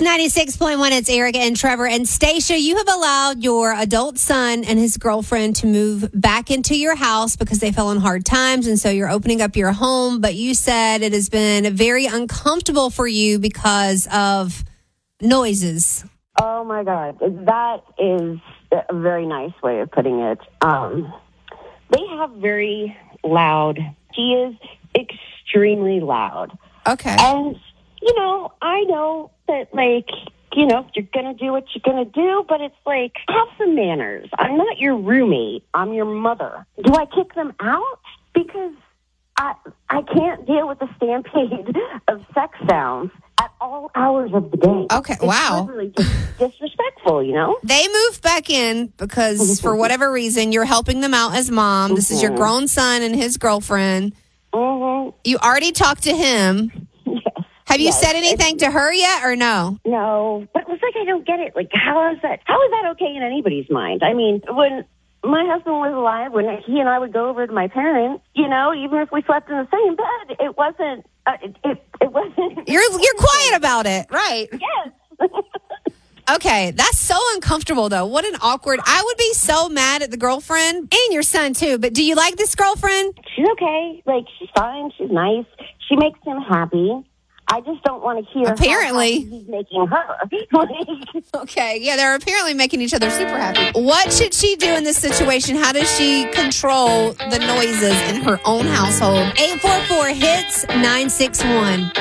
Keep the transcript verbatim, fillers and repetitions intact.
ninety-six point one, it's Erica and Trevor. And Stacia, you have allowed your adult son and his girlfriend to move back into your house because they fell on hard times. And so you're opening up your home. But you said it has been very uncomfortable for you because of noises. Oh, my God. That is a very nice way of putting it. Um, they have very loud. He is extremely loud. Okay. And, you know, I know that, like, you know, you're going to do what you're going to do, but it's like, have some manners. I'm not your roommate. I'm your mother. Do I kick them out? Because I I can't deal with the stampede of sex sounds at all hours of the day. Okay, it's wow. Really just disrespectful, you know? They moved back in because for whatever reason, you're helping them out as mom. This is your grown son and his girlfriend. Mm-hmm. You already talked to him. Yes. Have you yes. said anything to her yet or no? No. But it's like, I don't get it. Like, how is that? How is that okay in anybody's mind? I mean, when my husband was alive, when he and I would go over to my parents, you know, even if we slept in the same bed, it wasn't, uh, it, it, it wasn't. You're, you're quiet about it. Right. Yes. Okay, that's so uncomfortable, though. What an awkward... I would be so mad at the girlfriend and your son, too. But do you like this girlfriend? She's okay. Like, she's fine. She's nice. She makes him happy. I just don't want to hear apparently how he's making her. Okay, yeah, they're apparently making each other super happy. What should she do in this situation? How does she control the noises in her own household? eight four four, hits nine six one.